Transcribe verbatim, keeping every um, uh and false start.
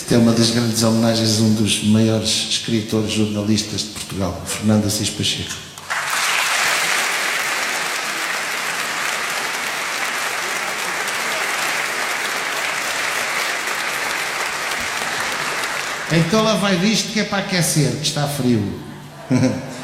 Isto é uma das grandes homenagens a um dos maiores escritores jornalistas de Portugal, Fernando Assis Pacheco. Então lá vai disto que é para aquecer, que está frio.